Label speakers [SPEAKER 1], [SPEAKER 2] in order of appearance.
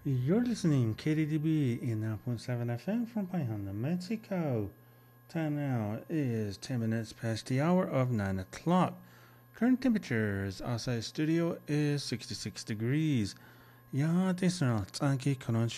[SPEAKER 1] You're listening KDDB in 9.7 FM from Paihana, Mexico. Time now is 10 minutes past the hour of 9 o'clock. Current temperatures outside studio is 66 degrees. Ja, det är snart Anki